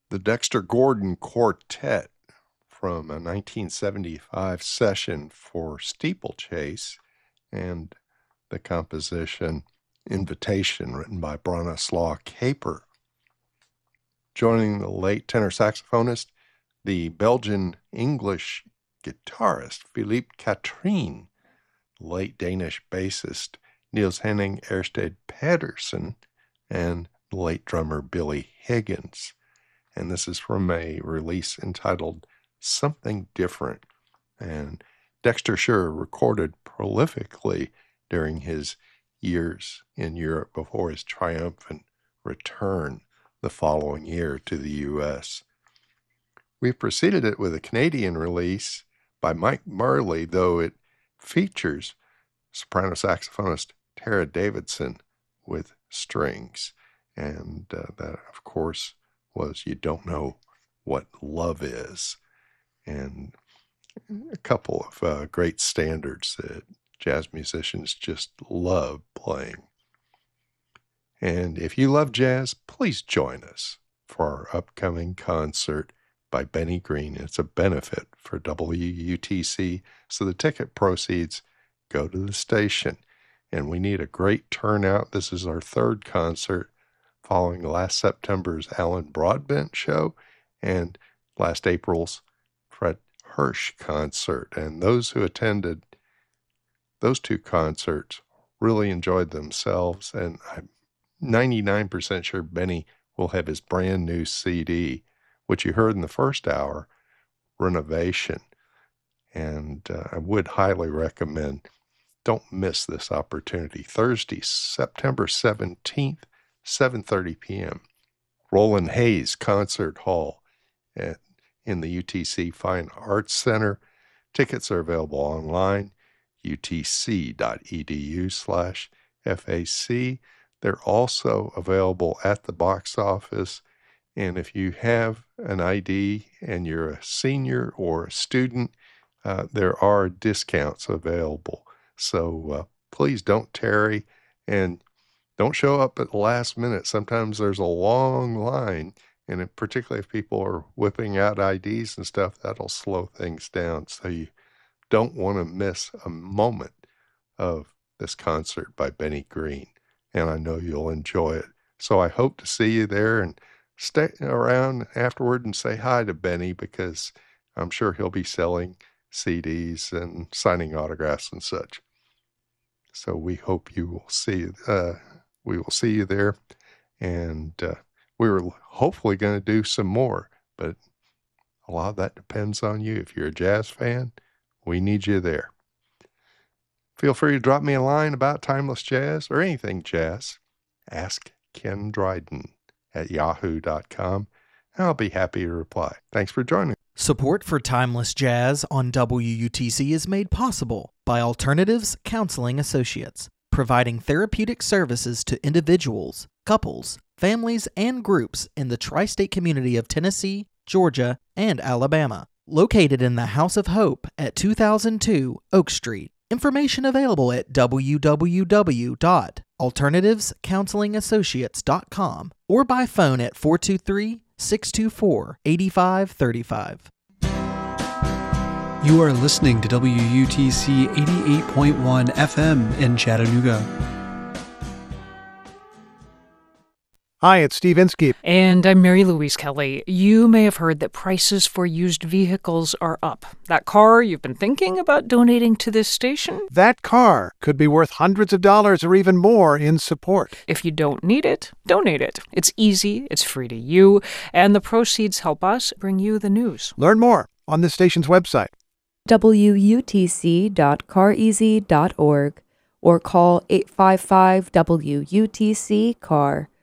The Dexter Gordon Quartet from a 1975 session for Steeplechase, and the composition Invitation, written by Bronislaw Kaper. Joining the late tenor saxophonist, the Belgian-English guitarist Philippe Katrien, late Danish bassist Niels Henning Ersted Pedersen, and the late drummer Billy Higgins. And this is from a release entitled Something Different. And Dexter sure recorded prolifically during his years in Europe before his triumphant return the following year to the U.S. We've preceded it with a Canadian release by Mike Marley, though it features soprano saxophonist Tara Davidson with strings. And that, of course, was You Don't Know What Love Is. And a couple of great standards that jazz musicians just love playing. And if you love jazz, please join us for our upcoming concert by Benny Green. It's a benefit for WUTC, so the ticket proceeds go to the station. And we need a great turnout. This is our third concert following last September's Alan Broadbent show and last April's Fred Hirsch concert. And those who attended those two concerts really enjoyed themselves, and I'm 99% sure Benny will have his brand new CD, which you heard in the first hour, Renovation. And I would highly recommend, don't miss this opportunity. Thursday, September 17th, 7:30 p.m., Roland Hayes Concert Hall in the UTC Fine Arts Center. Tickets are available online, utc.edu/FAC. They're also available at the box office. And if you have an ID and you're a senior or a student, there are discounts available. So please don't tarry and don't show up at the last minute. Sometimes there's a long line, and particularly if people are whipping out IDs and stuff, that'll slow things down. So you don't want to miss a moment of this concert by Benny Green. And I know you'll enjoy it. So I hope to see you there, and stay around afterward and say hi to Benny, because I'm sure he'll be selling CDs and signing autographs and such. So we hope you will see. We will see you there, and we were hopefully going to do some more, but a lot of that depends on you. If you're a jazz fan, we need you there. Feel free to drop me a line about timeless jazz or anything jazz. Ask Ken Dryden at yahoo.com, and I'll be happy to reply. Thanks for joining. Support for Timeless Jazz on WUTC is made possible by Alternatives Counseling Associates, providing therapeutic services to individuals, couples, families, and groups in the tri-state community of Tennessee, Georgia, and Alabama. Located in the House of Hope at 2002 Oak Street. Information available at www.alternativecounselingassociates.com or by phone at 423-624-8535. You are listening to WUTC 88.1 FM in Chattanooga. Hi, it's Steve Inskeep. And I'm Mary Louise Kelly. You may have heard that prices for used vehicles are up. That car you've been thinking about donating to this station? That car could be worth hundreds of dollars or even more in support. If you don't need it, donate it. It's easy, it's free to you, and the proceeds help us bring you the news. Learn more on this station's website, wutc.careasy.org, or call 855-WUTC-CAR.